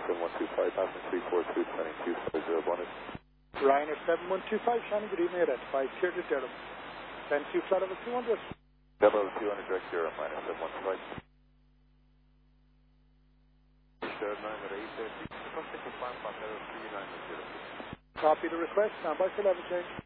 7125, passing 342, 2250, Ryanair 7125, Shannon, good evening, identified, clear to Durham. Then 2 flat over 200. Level 200, direct Durham, Ryanair 7125. Third line at 850, request to confirm, level 39 at 0. Copy the request, stand by for level change.